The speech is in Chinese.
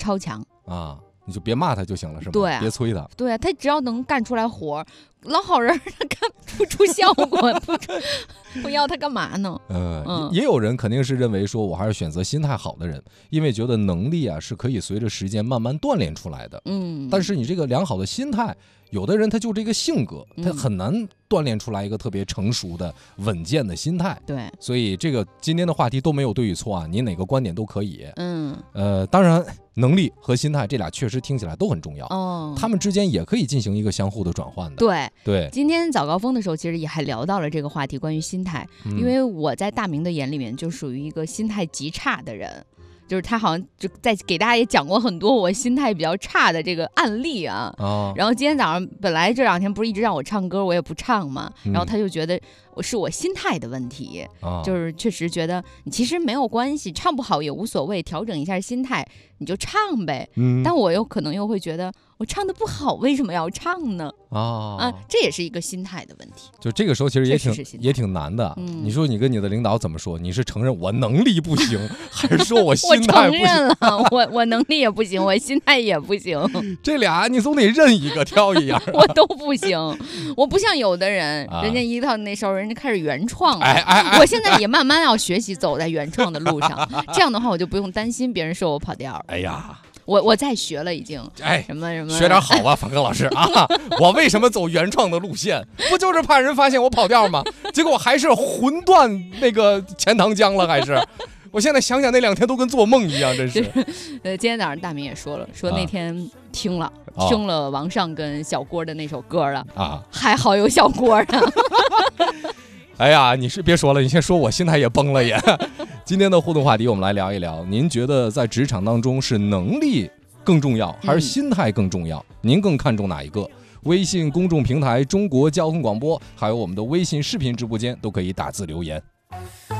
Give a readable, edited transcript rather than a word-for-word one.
超强啊，你就别骂他就行了，是吗？ 对啊， 别催他。 对啊，他只要能干出来活，老好人他干不出效果，不要他干嘛呢？ 也有人肯定是认为说，我还是选择心态好的人，因为觉得能力啊是可以随着时间慢慢锻炼出来的。但是你这个良好的心态，有的人他就这个性格，他很难锻炼出来一个特别成熟的、稳健的心态。 对， 所以这个今天的话题都没有对与错啊，你哪个观点都可以。当然，能力和心态这俩确实听起来都很重要。他们之间也可以进行一个相互的转换的。 对，今天早高峰的时候，其实也还聊到了这个话题，关于心态。因为我在大明的眼里面就属于一个心态极差的人。就是他好像就在给大家也讲过很多我心态比较差的这个案例啊。然后今天早上本来这2天不是一直让我唱歌，我也不唱嘛，然后他就觉得是我心态的问题，就是确实觉得你其实没有关系，唱不好也无所谓，调整一下心态你就唱呗。但我可能又会觉得我唱的不好，为什么要唱呢？这也是一个心态的问题。 就这个时候其实也挺难的。你说你跟你的领导怎么说？你是承认我能力不行，还是说我心态不行？ 我承认了，我能力也不行，我心态也不行。 这俩你总得认一个挑一样。 我都不行，我不像有的人，人家一到那时候人家开始原创了。我现在也慢慢要学习走在原创的路上，这样的话我就不用担心别人说我跑调。 哎呀。 我在学了已经，什么学点好啊，樊哥老师啊！我为什么走原创的路线？不就是怕人发现我跑调吗？结果还是魂断那个钱塘江了，还是？我现在想想那2天都跟做梦一样，真是。 今天早上大明也说了，说那天听了王上跟小郭的那首歌了还好有小郭呢。 哎呀，你是别说了，你先说我心态也崩了也。今天的互动话题我们来聊一聊，您觉得在职场当中是能力更重要还是心态更重要？您更看重哪一个？微信公众平台中国交通广播，还有我们的微信视频直播间都可以打字留言。